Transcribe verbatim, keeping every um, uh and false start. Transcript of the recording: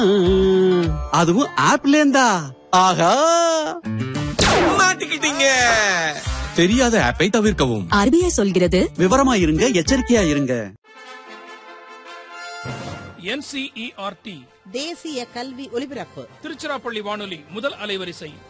அதுவும் ஆப்ல இருந்தா. ஆஹா, மாட்டிக்கிட்டீங்க. தெரியாத ஆப்பை தவிர்க்கவும். ஆர்பிஐ சொல்கிறது விவரமா இருங்க, எச்சரிக்கையா இருங்க. என்சிஇஆர்டி தேசிய கல்வி ஒலிபரப்பு திருச்சிராப்பள்ளி வானொலி முதல் அலைவரிசை